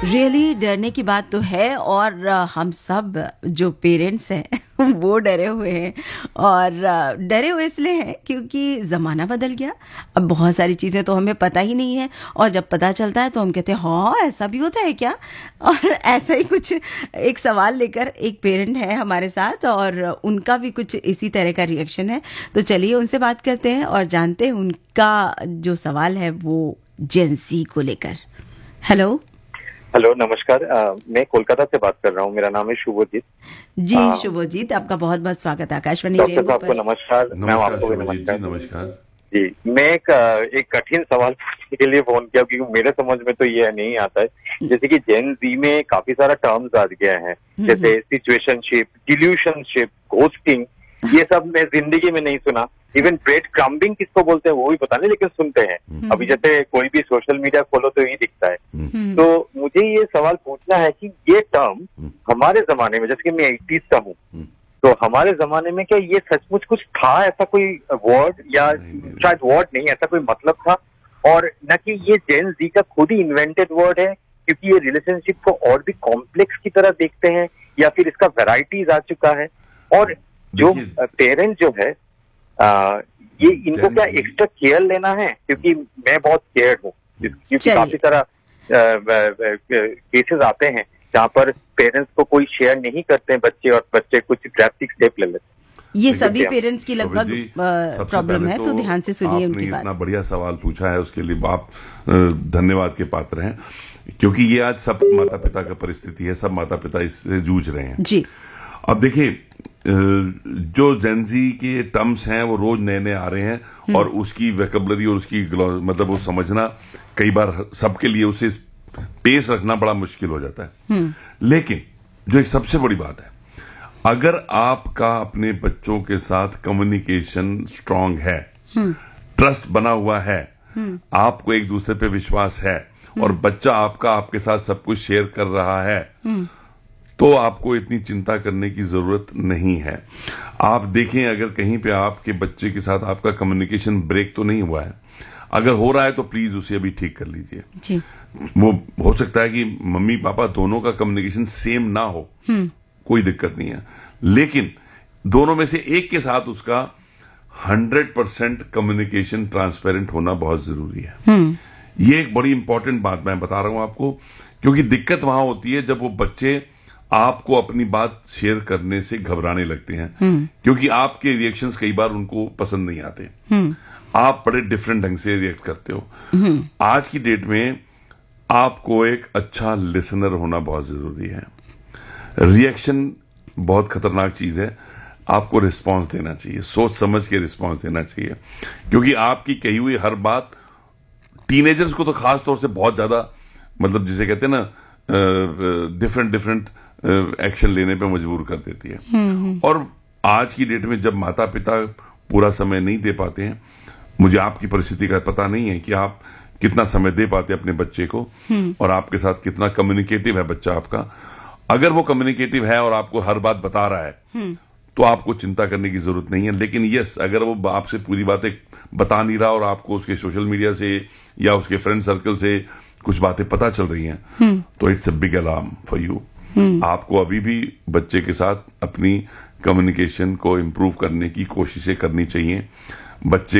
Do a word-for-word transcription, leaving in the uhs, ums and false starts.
Really डरने की बात तो है और हम सब जो पेरेंट्स हैं वो डरे हुए हैं और डरे हुए इसलिए हैं क्योंकि ज़माना बदल गया। अब बहुत सारी चीज़ें तो हमें पता ही नहीं है और जब पता चलता है तो हम कहते हैं हाँ ऐसा भी होता है क्या। और ऐसा ही कुछ एक सवाल लेकर एक पेरेंट है हमारे साथ और उनका भी कुछ इसी तरह का रिएक्शन है। तो चलिए उनसे बात करते हैं और जानते हैं उनका जो सवाल है वो जेन ज़ी को लेकर। हेलो हेलो नमस्कार, आ, मैं कोलकाता से बात कर रहा हूँ। मेरा नाम है शुभजीत जी। शुभजीत, आपका बहुत बहुत स्वागत है आकाशवाणी डॉक्टर साहब को नमस्कार। मैं आपको भी नमस्कार नमस्कार जी। मैं एक एक कठिन सवाल पूछने के लिए फोन किया क्योंकि मेरे समझ में तो ये नहीं आता है। जैसे कि जेन ज़ी में काफी सारा टर्म्स आ गया है, जैसे सिचुएशनशिप, डिल्यूशनशिप, घोस्टिंग, ये सब मैं जिंदगी में नहीं सुना। इवन ब्रेड क्रम्बिंग किसको बोलते हैं वो भी पता नहीं, लेकिन सुनते हैं। अभी जैसे कोई भी सोशल मीडिया खोलो तो यही दिखता है। तो मुझे ये सवाल पूछना है कि ये टर्म हमारे जमाने में, जैसे कि मैं एटीज़ का हूँ, तो हमारे जमाने में क्या ये सचमुच कुछ था, ऐसा कोई वर्ड, या शायद वर्ड नहीं, ऐसा कोई मतलब था, और न कि ये जेन ज़ी का खुद ही इन्वेंटेड वर्ड है क्योंकि ये रिलेशनशिप को और भी कॉम्प्लेक्स की तरह देखते हैं, या फिर इसका वेराइटीज आ चुका है। और जो पेरेंट जो है आ, ये इनको क्या एक्स्ट्रा केयर लेना है, क्योंकि मैं बहुत केयर्ड हूँ क्योंकि काफी सारा केसेस आते हैं जहाँ पर पेरेंट्स को कोई शेयर नहीं करते हैं बच्चे, और बच्चे कुछ ड्रास्टिक स्टेप ले लेते हैं। ये सभी पेरेंट्स की लगभग प्रॉब्लम है, तो ध्यान से सुनिए उनकी बात। इतना बढ़िया सवाल पूछा है उसके लिए आप धन्यवाद के पात्र हैं, क्योंकि ये आज सब माता पिता का परिस्थिति है, सब माता पिता इससे जूझ रहे हैं जी। अब देखिए, जो जेन ज़ी के टर्म्स हैं वो रोज नए नए आ रहे हैं और उसकी वोकैबुलरी और उसकी मतलब वो समझना कई बार सबके लिए उसे पेस रखना बड़ा मुश्किल हो जाता है। लेकिन जो एक सबसे बड़ी बात है, अगर आपका अपने बच्चों के साथ कम्युनिकेशन स्ट्रांग है, ट्रस्ट बना हुआ है, आपको एक दूसरे पे विश्वास है और बच्चा आपका आपके साथ सब कुछ शेयर कर रहा है, तो आपको इतनी चिंता करने की जरूरत नहीं है। आप देखें, अगर कहीं पे आपके बच्चे के साथ आपका कम्युनिकेशन ब्रेक तो नहीं हुआ है, अगर हो रहा है तो प्लीज उसे अभी ठीक कर लीजिए जी। वो हो सकता है कि मम्मी पापा दोनों का कम्युनिकेशन सेम ना हो, कोई दिक्कत नहीं है, लेकिन दोनों में से एक के साथ उसका हंड्रेड परसेंट कम्युनिकेशन ट्रांसपेरेंट होना बहुत जरूरी है। ये एक बड़ी इंपॉर्टेंट बात मैं बता रहा हूं आपको, क्योंकि दिक्कत वहां होती है जब वो बच्चे आपको अपनी बात शेयर करने से घबराने लगते हैं, क्योंकि आपके रिएक्शंस कई बार उनको पसंद नहीं आते, आप बड़े डिफरेंट ढंग से रिएक्ट करते हो। आज की डेट में आपको एक अच्छा लिसनर होना बहुत जरूरी है। रिएक्शन बहुत खतरनाक चीज है, आपको रिस्पांस देना चाहिए, सोच समझ के रिस्पांस देना चाहिए, क्योंकि आपकी कही हुई हर बात टीनेजर्स को तो खास तौर से बहुत ज्यादा, मतलब जिसे कहते हैं ना, डिफरेंट डिफरेंट एक्शन लेने पे मजबूर कर देती है। और आज की डेट में जब माता पिता पूरा समय नहीं दे पाते हैं, मुझे आपकी परिस्थिति का पता नहीं है कि आप कितना समय दे पाते हैं अपने बच्चे को और आपके साथ कितना कम्युनिकेटिव है बच्चा आपका। अगर वो कम्युनिकेटिव है और आपको हर बात बता रहा है तो आपको चिंता करने की जरूरत नहीं है। लेकिन यस, अगर वो आपसे पूरी बातें बता नहीं रहा और आपको उसके सोशल मीडिया से या उसके फ्रेंड सर्कल से कुछ बातें पता चल रही हैं, तो it's a big alarm for you. आपको अभी भी बच्चे के साथ अपनी कम्युनिकेशन को इम्प्रूव करने की कोशिशें करनी चाहिए। बच्चे